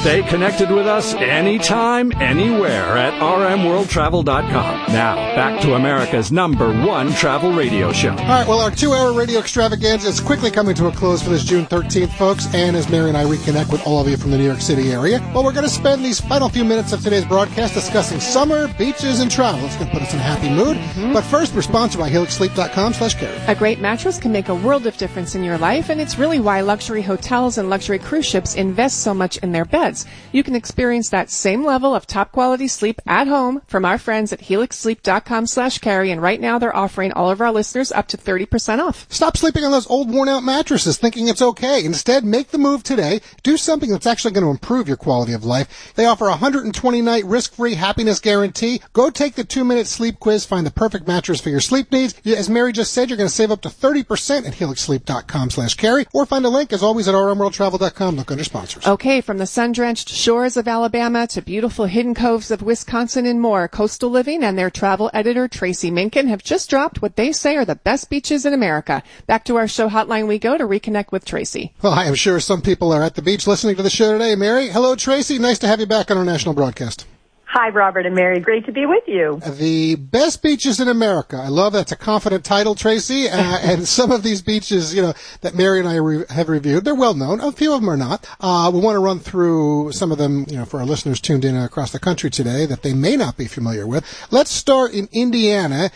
Stay connected with us anytime, anywhere at rmworldtravel.com. Now, back to America's #1 travel radio show. All right, well, our 2-hour radio extravaganza is quickly coming to a close for this June 13th, folks, and as Mary and I reconnect with all of you from the New York City area, well, we're going to spend these final few minutes of today's broadcast discussing summer, beaches, and travel. It's going to put us in a happy mood. But first, we're sponsored by HelixSleep.com/Carrie. A great mattress can make a world of difference in your life, and it's really why luxury hotels and luxury cruise ships invest so much in their beds. You can experience that same level of top-quality sleep at home from our friends at HelixSleep.com/Carrie, and right now they're offering all of our listeners up to 30% off. Stop sleeping on those old, worn-out mattresses thinking it's okay. Instead, make the move today. Do something that's actually going to improve your quality of life. They offer a 120-night risk-free happiness guarantee. Go take the 2-minute sleep quiz. Find the perfect mattress for your sleep needs. As Mary just said, you're going to save up to 30% at HelixSleep.com/Carrie, or find a link, as always, at rmworldtravel.com. Look under sponsors. Okay, from the sun-drenched shores of Alabama to beautiful hidden coves of Wisconsin and more, Coastal Living and their travel editor, Tracy Minkin, have just dropped what they say are the best beaches in America. Back to our show hotline we go to reconnect with Tracy. Well, I am sure some people are at the beach listening to the show today. Mary, hello, Tracy. Nice to have you back on our national broadcast. Hi, Robert and Mary. Great to be with you. The best beaches in America. I love that's a confident title, Tracy. And some of these beaches, that Mary and I have reviewed, they're well known. A few of them are not. We want to run through some of them, for our listeners tuned in across the country today that they may not be familiar with. Let's start in Indiana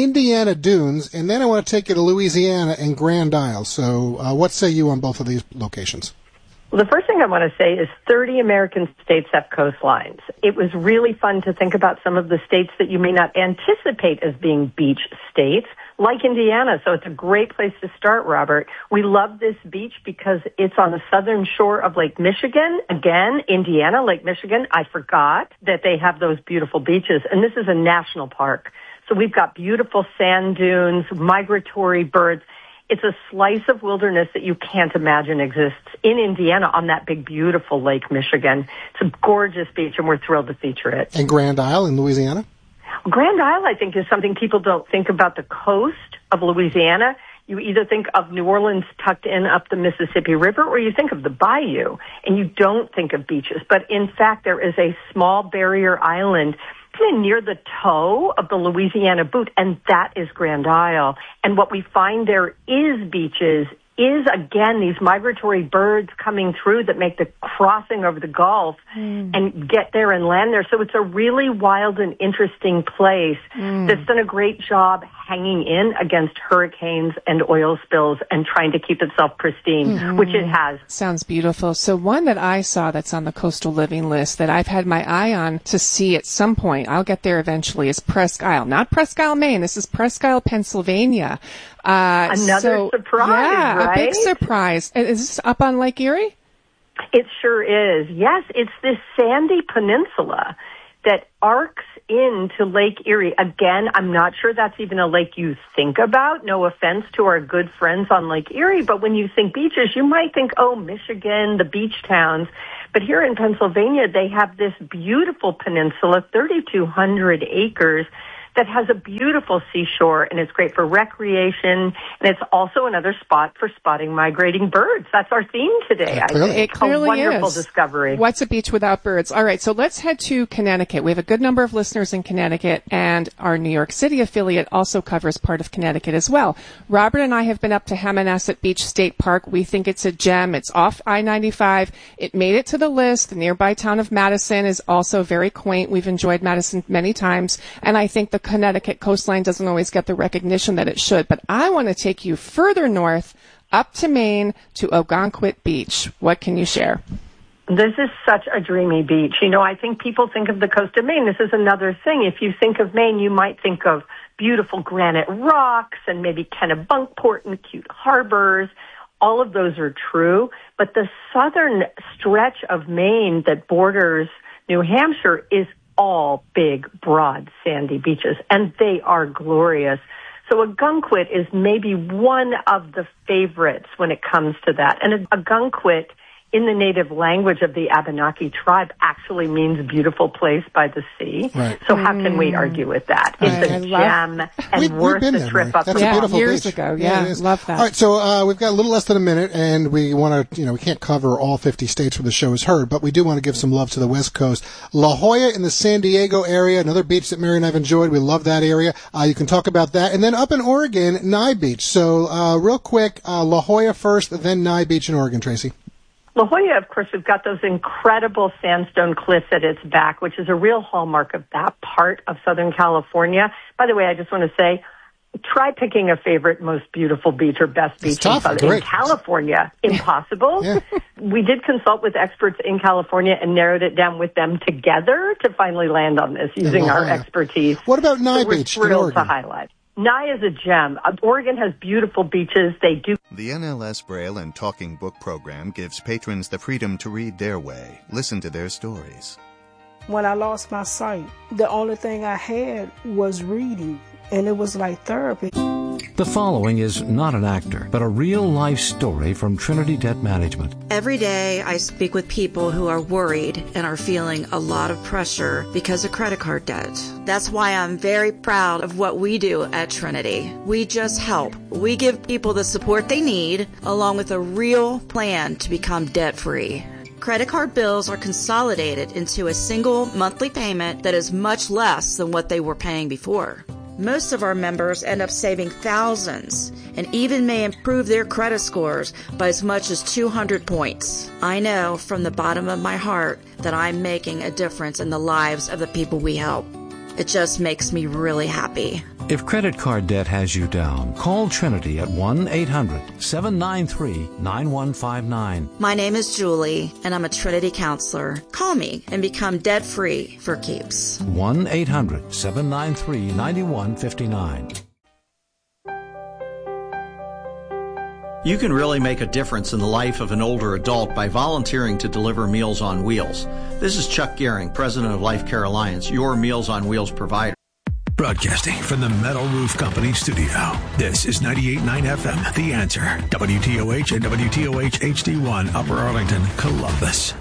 Dunes, and then I want to take you to Louisiana and Grand Isle. So, what say you on both of these locations? Well, the first thing I want to say is 30 American states have coastlines. It was really fun to think about some of the states that you may not anticipate as being beach states, like Indiana. So it's a great place to start, Robert. We love this beach because it's on the southern shore of Lake Michigan. Again, Indiana, Lake Michigan. I forgot that they have those beautiful beaches. And this is a national park. So we've got beautiful sand dunes, migratory birds. It's a slice of wilderness that you can't imagine exists in Indiana on that big, beautiful Lake Michigan. It's a gorgeous beach, and we're thrilled to feature it. And Grand Isle in Louisiana? Grand Isle, I think, is something people don't think about the coast of Louisiana. You either think of New Orleans tucked in up the Mississippi River, or you think of the bayou, and you don't think of beaches. But in fact, there is a small barrier island kind of near the toe of the Louisiana Boot, and that is Grand Isle. And what we find there is beaches, is, again, these migratory birds coming through that make the crossing over the Gulf and get there and land there. So it's a really wild and interesting place that's done a great job hanging in against hurricanes and oil spills and trying to keep itself pristine, which it has. Sounds beautiful. So one that I saw that's on the Coastal Living list that I've had my eye on to see at some point, I'll get there eventually, is Presque Isle. Not Presque Isle, Maine. This is Presque Isle, Pennsylvania. Another surprise, yeah, right? A big surprise. Is this up on Lake Erie? It sure is. Yes, it's this sandy peninsula that arcs into Lake Erie. Again, I'm not sure that's even a lake you think about. No offense to our good friends on Lake Erie, but when you think beaches, you might think, oh, Michigan, the beach towns. But here in Pennsylvania, they have this beautiful peninsula, 3,200 acres, that has a beautiful seashore, and it's great for recreation, and it's also another spot for spotting migrating birds. That's our theme today. I think. It clearly a wonderful is. discovery. What's a beach without birds? All right, so let's head to Connecticut. We have a good number of listeners in Connecticut, and our New York City affiliate also covers part of Connecticut as well. Robert and I have been up to Hammonasset Beach State Park. We think it's a gem. It's off I-95. It made it to the list. The nearby town of Madison is also very quaint. We've enjoyed Madison many times, and I think the Connecticut coastline doesn't always get the recognition that it should. But I want to take you further north, up to Maine, to Ogunquit Beach. What can you share? This is such a dreamy beach. You know, I think people think of the coast of Maine. This is another thing. If you think of Maine, you might think of beautiful granite rocks and maybe Kennebunkport and cute harbors. All of those are true. But the southern stretch of Maine that borders New Hampshire is all big, broad, sandy beaches, and they are glorious. So Ogunquit is maybe one of the favorites when it comes to that. And Ogunquit in the native language of the Abenaki tribe actually means beautiful place by the sea. Right. So how can we argue with that? It's a gem and worth the trip up. That's a beautiful years beach. ago. Yeah, love that. All right, so we've got a little less than a minute, and we want to, we can't cover all 50 states where the show is heard, but we do want to give some love to the West Coast. La Jolla in the San Diego area, another beach that Mary and I have enjoyed. We love that area. You can talk about that. And then up in Oregon, Nye Beach. So real quick, La Jolla first, then Nye Beach in Oregon, Tracy. La Jolla, of course, we've got those incredible sandstone cliffs at its back, which is a real hallmark of that part of Southern California. By the way, I just want to say, try picking a favorite, most beautiful beach or best beach in California. Impossible. Yeah. We did consult with experts in California and narrowed it down with them together to finally land on this using our expertise. What about Nye Beach in Oregon? We're thrilled to highlight. Nye is a gem. Oregon has beautiful beaches. They do. The NLS Braille and Talking Book program gives patrons the freedom to read their way, listen to their stories. When I lost my sight, the only thing I had was reading, and it was like therapy. The following is not an actor, but a real-life story from Trinity Debt Management. Every day I speak with people who are worried and are feeling a lot of pressure because of credit card debt. That's why I'm very proud of what we do at Trinity. We just help. We give people the support they need, along with a real plan to become debt-free. Credit card bills are consolidated into a single monthly payment that is much less than what they were paying before. Most of our members end up saving thousands and even may improve their credit scores by as much as 200 points. I know from the bottom of my heart that I'm making a difference in the lives of the people we help. It just makes me really happy. If credit card debt has you down, call Trinity at 1-800-793-9159. My name is Julie, and I'm a Trinity counselor. Call me and become debt-free for keeps. 1-800-793-9159. You can really make a difference in the life of an older adult by volunteering to deliver Meals on Wheels. This is Chuck Gehring, president of Life Care Alliance, your Meals on Wheels provider. Broadcasting from the Metal Roof Company studio, this is 98.9 FM, The Answer, WTOH and WTOH HD1, Upper Arlington, Columbus.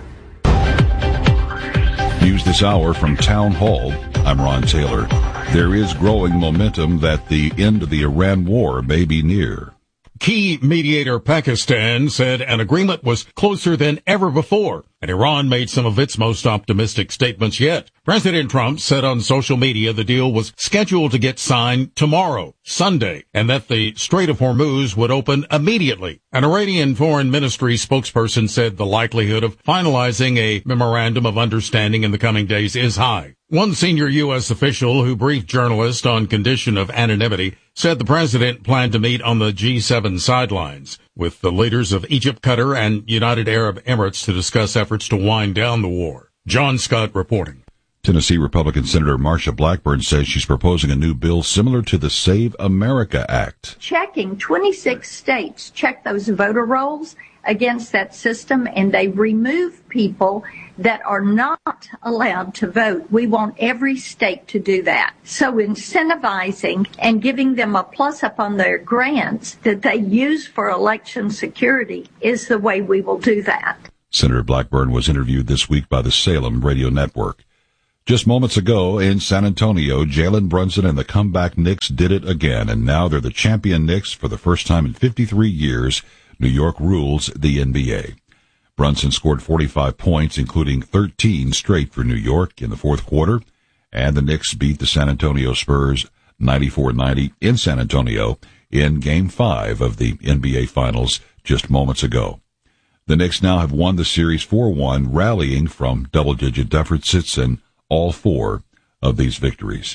News this hour from Town Hall. I'm Ron Taylor. There is growing momentum that the end of the Iran war may be near. Key mediator Pakistan said an agreement was closer than ever before, and Iran made some of its most optimistic statements yet. President Trump said on social media the deal was scheduled to get signed tomorrow, Sunday, and that the Strait of Hormuz would open immediately. An Iranian Foreign Ministry spokesperson said the likelihood of finalizing a memorandum of understanding in the coming days is high. One senior U.S. official who briefed journalists on condition of anonymity said the president planned to meet on the G7 sidelines with the leaders of Egypt, Qatar, and United Arab Emirates to discuss efforts to wind down the war. John Scott reporting. Tennessee Republican Senator Marsha Blackburn says she's proposing a new bill similar to the Save America Act. Checking 26 states check those voter rolls against that system, and they remove people that are not allowed to vote. We want every state to do that. So incentivizing and giving them a plus up on their grants that they use for election security is the way we will do that. Senator Blackburn was interviewed this week by the Salem Radio Network. Just moments ago in San Antonio, Jalen Brunson and the comeback Knicks did it again, and now they're the champion Knicks for the first time in 53 years. New York rules the NBA. Brunson scored 45 points, including 13 straight for New York in the fourth quarter, and the Knicks beat the San Antonio Spurs 94-90 in San Antonio in Game 5 of the NBA Finals just moments ago. The Knicks now have won the series 4-1, rallying from double-digit deficits in all four of these victories.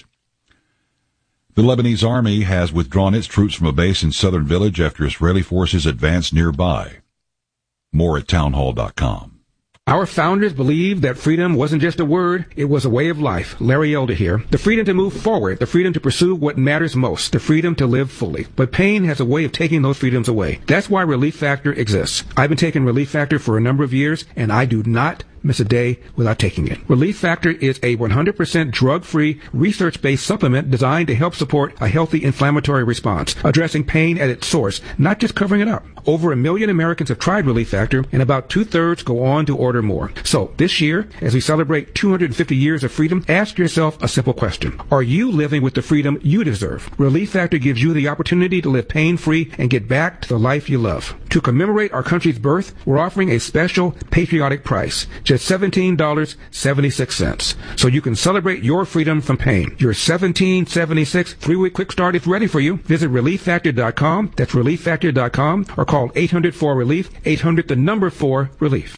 The Lebanese army has withdrawn its troops from a base in southern village after Israeli forces advanced nearby. More at townhall.com. Our founders believed that freedom wasn't just a word, it was a way of life. Larry Elder here. The freedom to move forward, the freedom to pursue what matters most, the freedom to live fully. But pain has a way of taking those freedoms away. That's why Relief Factor exists. I've been taking Relief Factor for a number of years, and I do not miss a day without taking it. Relief Factor is a 100% drug-free, research-based supplement designed to help support a healthy inflammatory response, addressing pain at its source, not just covering it up. Over 1 million Americans have tried Relief Factor, and about 2/3 go on to order more. So, this year, as we celebrate 250 years of freedom, ask yourself a simple question. Are you living with the freedom you deserve? Relief Factor gives you the opportunity to live pain-free and get back to the life you love. To commemorate our country's birth, we're offering a special patriotic price, just $17.76, so you can celebrate your freedom from pain. Your $17.76 3-week quick start is ready for you. Visit ReliefFactor.com, that's ReliefFactor.com, or call 800-4-RELIEF, 800-4-RELIEF.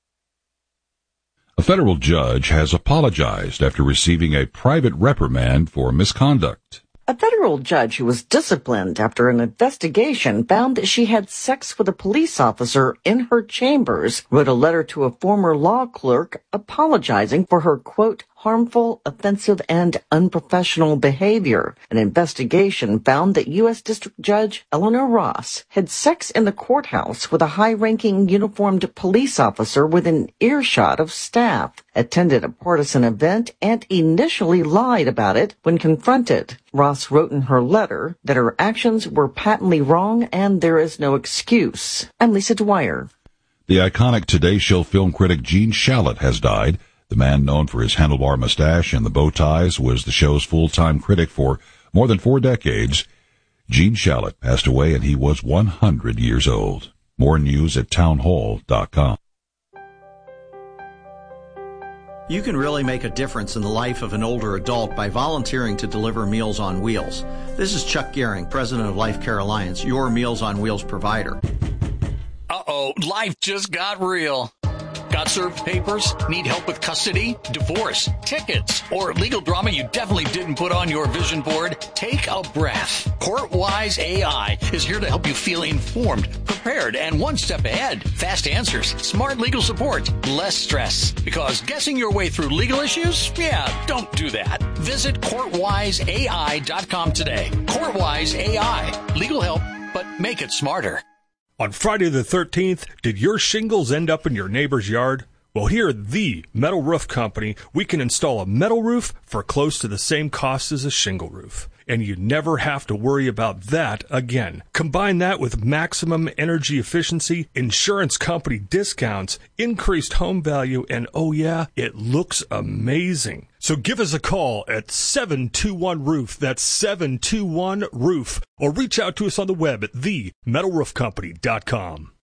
A federal judge has apologized after receiving a private reprimand for misconduct. A federal judge who was disciplined after an investigation found that she had sex with a police officer in her chambers wrote a letter to a former law clerk apologizing for her, quote, harmful, offensive, and unprofessional behavior. An investigation found that U.S. District Judge Eleanor Ross had sex in the courthouse with a high-ranking uniformed police officer within earshot of staff, attended a partisan event, and initially lied about it when confronted. Ross wrote in her letter that her actions were patently wrong and there is no excuse. I'm Lisa Dwyer. The iconic Today Show film critic Gene Shalit has died. The man known for his handlebar mustache and the bow ties was the show's full-time critic for more than 4 decades. Gene Shalit passed away and he was 100 years old. More news at townhall.com. You can really make a difference in the life of an older adult by volunteering to deliver Meals on Wheels. This is Chuck Gehring, president of Life Care Alliance, your Meals on Wheels provider. Uh-oh, life just got real. Got served papers? Need help with custody, divorce, tickets, or legal drama you definitely didn't put on your vision board? Take a breath. CourtWise AI is here to help you feel informed, prepared, and one step ahead. Fast answers, smart legal support, less stress. Because guessing your way through legal issues? Yeah, don't do that. Visit CourtWiseAI.com today. CourtWise AI. Legal help, but make it smarter. On Friday the 13th, did your shingles end up in your neighbor's yard? Well, here at the Metal Roof Company, we can install a metal roof for close to the same cost as a shingle roof. And you never have to worry about that again. Combine that with maximum energy efficiency, insurance company discounts, increased home value, and oh yeah, it looks amazing. So give us a call at 721-ROOF, that's 721-ROOF, or reach out to us on the web at themetalroofcompany.com.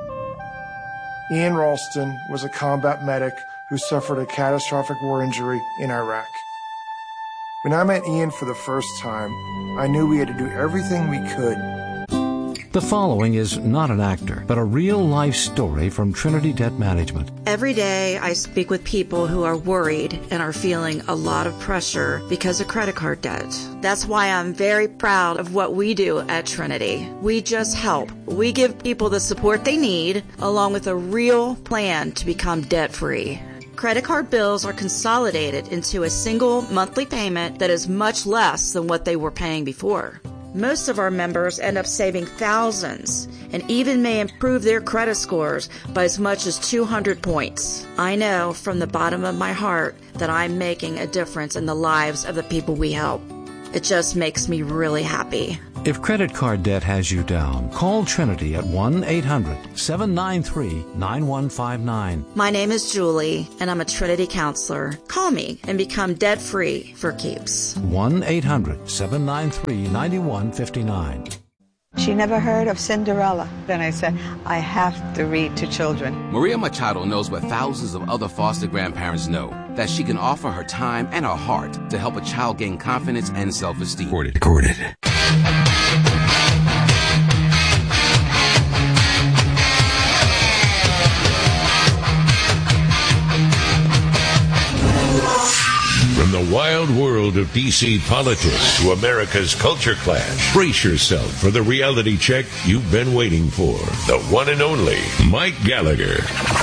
Ian Ralston was a combat medic who suffered a catastrophic war injury in Iraq. When I met Ian for the first time, I knew we had to do everything we could. The following is not an actor, but a real-life story from Trinity Debt Management. Every day I speak with people who are worried and are feeling a lot of pressure because of credit card debt. That's why I'm very proud of what we do at Trinity. We just help. We give people the support they need, along with a real plan to become debt-free. Credit card bills are consolidated into a single monthly payment that is much less than what they were paying before. Most of our members end up saving thousands and even may improve their credit scores by as much as 200 points. I know from the bottom of my heart that I'm making a difference in the lives of the people we help. It just makes me really happy. If credit card debt has you down, call Trinity at 1-800-793-9159. My name is Julie, and I'm a Trinity counselor. Call me and become debt-free for keeps. 1-800-793-9159. She never heard of Cinderella. Then I said, I have to read to children. Maria Machado knows what thousands of other foster grandparents know, that she can offer her time and her heart to help a child gain confidence and self-esteem. Recorded. From the wild world of D.C. politics to America's culture clash, brace yourself for the reality check you've been waiting for. The one and only Mike Gallagher.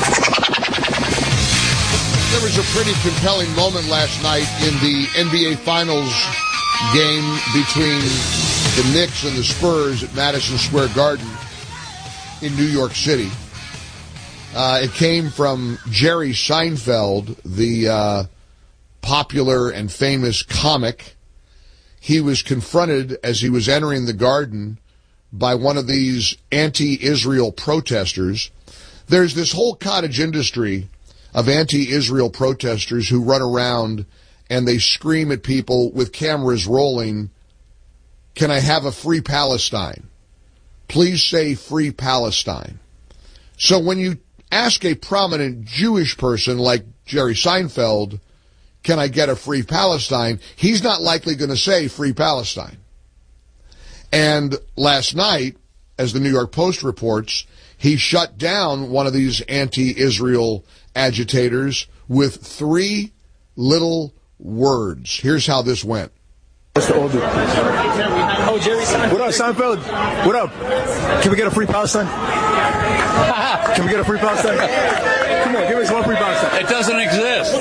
There was a pretty compelling moment last night in the NBA Finals game between the Knicks and the Spurs at Madison Square Garden in New York City. It came from Jerry Seinfeld, the popular and famous comic. He was confronted as he was entering the garden by one of these anti-Israel protesters. There's this whole cottage industry of anti-Israel protesters who run around and they scream at people with cameras rolling, "Can I have a free Palestine? Please say free Palestine." So when you ask a prominent Jewish person like Jerry Seinfeld, "Can I get a free Palestine?" he's not likely going to say free Palestine. And last night, as the New York Post reports, he shut down one of these anti-Israel agitators with 3 little words. Here's how this went. What's the order? Oh, Jerry Seinfeld. What up, Seinfeld? What up? Can we get a free Palestine? Can we get a free Palestine? Come on, give us one free Palestine. It doesn't exist.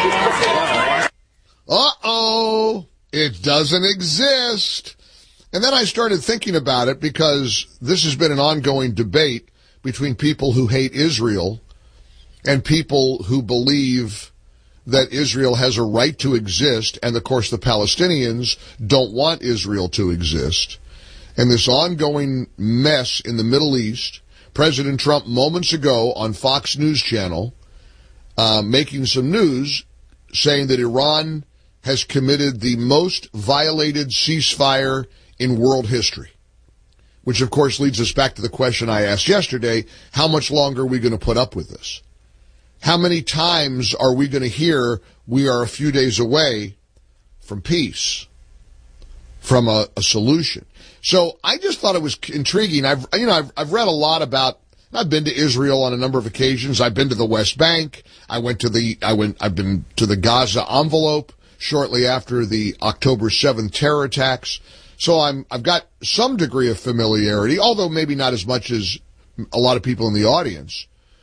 Uh-oh, it doesn't exist. And then I started thinking about it because this has been an ongoing debate between people who hate Israel and people who believe that Israel has a right to exist, and of course the Palestinians don't want Israel to exist. And this ongoing mess in the Middle East, President Trump moments ago on Fox News Channel making some news saying that Iran has committed the most violated ceasefire in world history, which of course leads us back to the question I asked yesterday: how much longer are we going to put up with this? How many times are we going to hear we are a few days away from peace, from a solution? So I just thought it was intriguing. I've read a lot about. I've been to Israel on a number of occasions. I've been to the West Bank. I've been to the Gaza envelope shortly after the October 7th terror attacks. So I've got some degree of familiarity, although maybe not as much as a lot of people in the audience.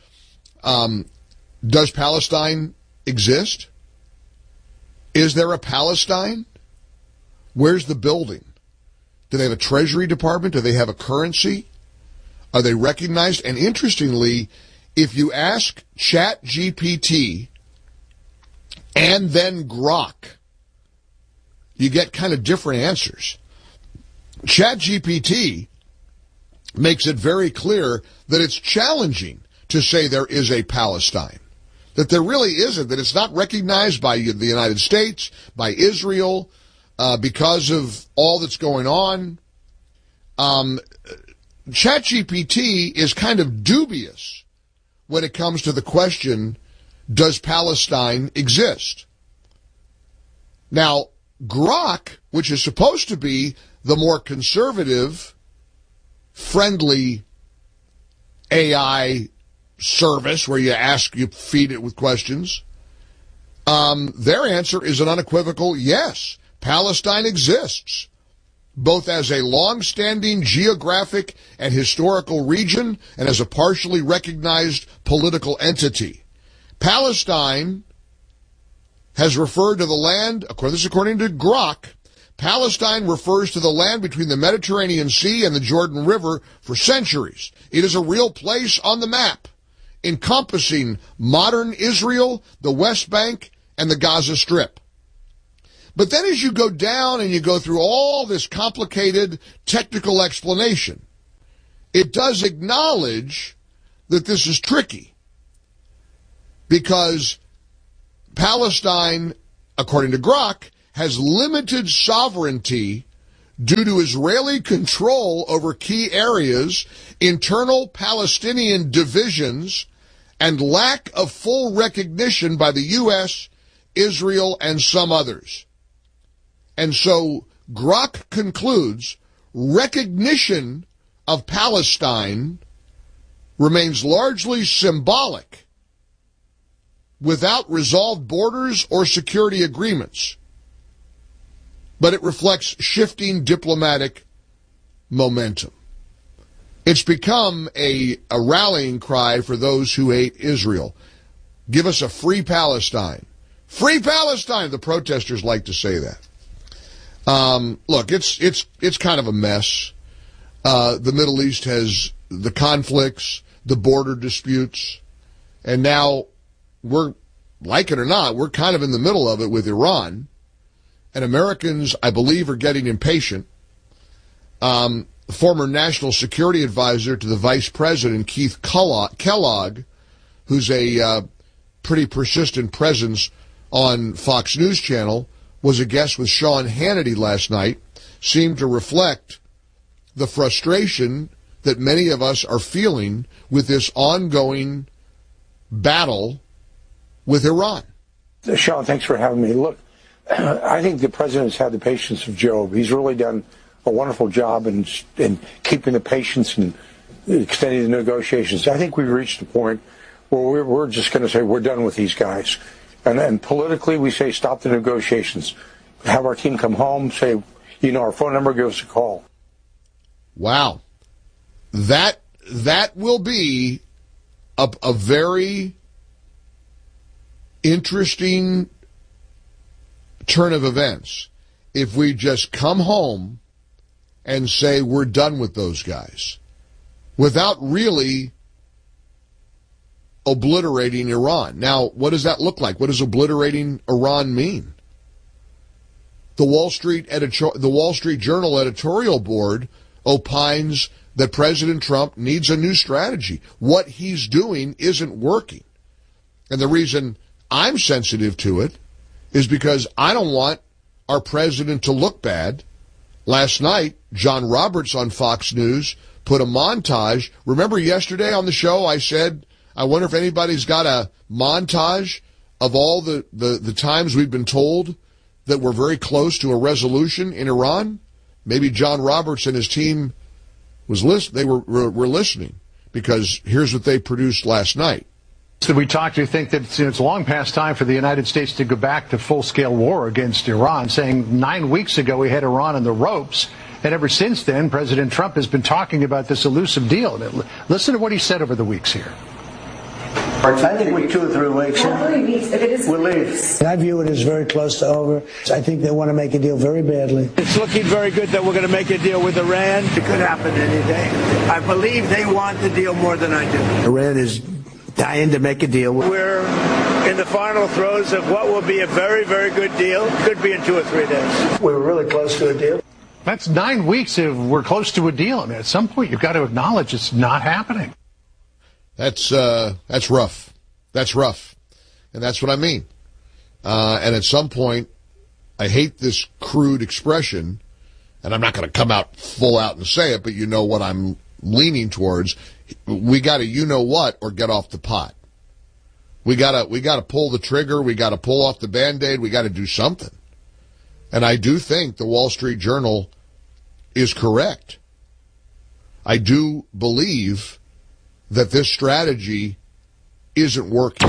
Does Palestine exist? Is there a Palestine? Where's the building? Do they have a Treasury Department? Do they have a currency? Are they recognized? And interestingly, if you ask ChatGPT and then Grok, you get kind of different answers. ChatGPT makes it very clear that it's challenging to say there is a Palestine, that there really isn't, that it's not recognized by the United States, by Israel, because of all that's going on. ChatGPT is kind of dubious when it comes to the question, does Palestine exist? Now, Grok, which is supposed to be the more conservative, friendly AI service where you feed it with questions, their answer is an unequivocal yes. Palestine exists, both as a long-standing geographic and historical region and as a partially recognized political entity. Palestine has referred to the land, according to Grok, Palestine refers to the land between the Mediterranean Sea and the Jordan River for centuries. It is a real place on the map, encompassing modern Israel, the West Bank, and the Gaza Strip. But then as you go down and you go through all this complicated technical explanation, it does acknowledge that this is tricky, because Palestine, according to Grok, has limited sovereignty due to Israeli control over key areas, internal Palestinian divisions, and lack of full recognition by the U.S., Israel, and some others. And so Grok concludes recognition of Palestine remains largely symbolic without resolved borders or security agreements, but it reflects shifting diplomatic momentum. It's become a rallying cry for those who hate Israel. Give us a free Palestine. Free Palestine! The protesters like to say that. Look, it's kind of a mess. The Middle East has the conflicts, the border disputes. And now we're, like it or not, we're kind of in the middle of it with Iran. And Americans, I believe, are getting impatient. Former National Security Advisor to the Vice President, Keith Kellogg, who's a pretty persistent presence on Fox News Channel, was a guest with Sean Hannity last night, seemed to reflect the frustration that many of us are feeling with this ongoing battle with Iran. Sean, thanks for having me. Look, I think the president's had the patience of Job. He's really done a wonderful job in keeping the patience and extending the negotiations. I think we've reached a point where we're just going to say we're done with these guys. And politically, we say stop the negotiations. Have our team come home, say, our phone number, give us a call. Wow. That will be a very interesting turn of events if we just come home and say we're done with those guys without really obliterating Iran. Now, what does that look like? What does obliterating Iran mean? The Wall Street Journal editorial board opines that President Trump needs a new strategy. What he's doing isn't working. And the reason I'm sensitive to it is because I don't want our president to look bad. Last night, John Roberts on Fox News put a montage. Remember yesterday on the show I said, I wonder if anybody's got a montage of all the times we've been told that we're very close to a resolution in Iran? Maybe John Roberts and his team were listening, because here's what they produced last night. So we talked, you think that it's long past time for the United States to go back to full-scale war against Iran, saying 9 weeks ago we had Iran on the ropes, and ever since then President Trump has been talking about this elusive deal. Listen to what he said over the weeks here. I think we're 2 or 3 weeks. We'll leave. I view it as very close to over. I think they want to make a deal very badly. It's looking very good that we're going to make a deal with Iran. It could happen any day. I believe they want the deal more than I do. Iran is dying to make a deal. We're in the final throes of what will be a very, very good deal. Could be in 2 or 3 days. We were really close to a deal. That's 9 weeks if we're close to a deal. I mean, at some point you've got to acknowledge it's not happening. That's rough. That's rough. And that's what I mean. And at some point, I hate this crude expression, and I'm not going to come out full out and say it, but you know what I'm leaning towards. We got to you-know-what or get off the pot. We got to pull the trigger. We got to pull off the Band-Aid. We got to do something. And I do think the Wall Street Journal is correct. I do believe that this strategy isn't working.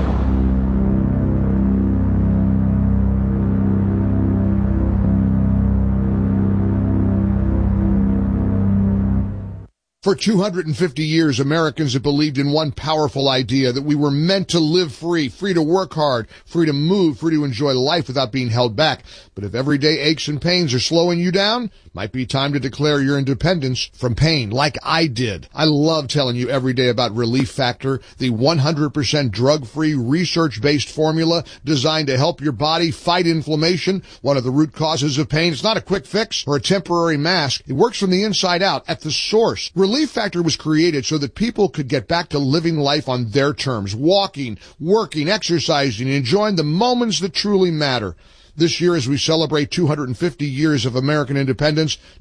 For 250 years, Americans have believed in one powerful idea, that we were meant to live free to work hard, free to move, free to enjoy life without being held back. But if everyday aches and pains are slowing you down, might be time to declare your independence from pain, like I did. I love telling you every day about Relief Factor, the 100% drug-free, research-based formula designed to help your body fight inflammation, one of the root causes of pain. It's not a quick fix or a temporary mask. It works from the inside out, at the source. Relief Factor was created so that people could get back to living life on their terms, walking, working, exercising, enjoying the moments that truly matter. This year, as we celebrate 250 years of American independence,